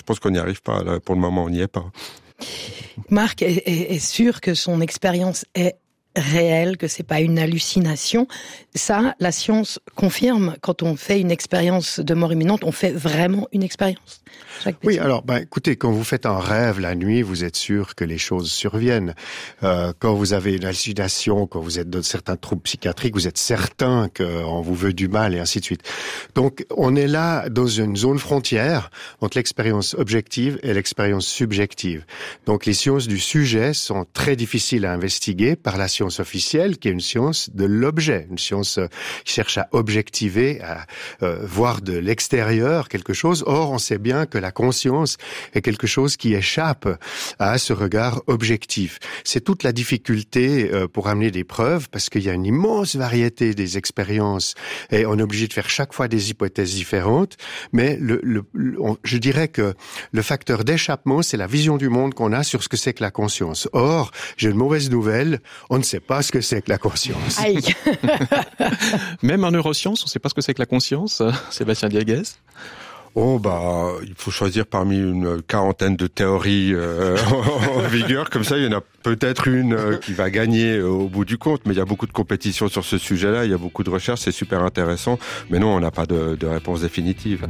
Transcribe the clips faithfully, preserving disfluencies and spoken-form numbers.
pense qu'on n'y arrive pas. Là, pour le moment, on n'y est pas. Marc est, est, est sûr que son expérience est réelle, que c'est pas une hallucination. Ça, la science confirme. Quand on fait une expérience de mort imminente, on fait vraiment une expérience. Oui, alors, ben, écoutez, quand vous faites un rêve la nuit, vous êtes sûr que les choses surviennent. Euh, quand vous avez une hallucination, quand vous êtes dans certains troubles psychiatriques, vous êtes certain qu'on vous veut du mal et ainsi de suite. Donc, on est là dans une zone frontière entre l'expérience objective et l'expérience subjective. Donc, les sciences du sujet sont très difficiles à investiguer par la science officielle, qui est une science de l'objet, une science euh, qui cherche à objectiver, à euh, voir de l'extérieur quelque chose. Or, on sait bien que la conscience est quelque chose qui échappe à ce regard objectif. C'est toute la difficulté euh, pour amener des preuves, parce qu'il y a une immense variété des expériences et on est obligé de faire chaque fois des hypothèses différentes. Mais le, le, le, on, je dirais que le facteur d'échappement, c'est la vision du monde qu'on a sur ce que c'est que la conscience. Or, j'ai une mauvaise nouvelle, on ne sait pas ce que c'est que la conscience. Aïe. Même en neurosciences, on ne sait pas ce que c'est que la conscience, Sébastien Dieguez. Oh bah, il faut choisir parmi une quarantaine de théories euh, en vigueur. Comme ça, il y en a peut-être une euh, qui va gagner euh, au bout du compte. Mais il y a beaucoup de compétition sur ce sujet-là. Il y a beaucoup de recherches. C'est super intéressant. Mais non, on n'a pas de, de réponse définitive.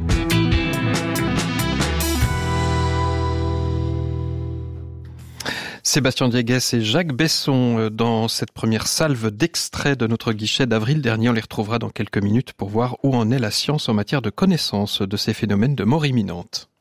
Sébastien Dieguez et Jacques Besson dans cette première salve d'extraits de notre guichet d'avril dernier. On les retrouvera dans quelques minutes pour voir où en est la science en matière de connaissance de ces phénomènes de mort imminente.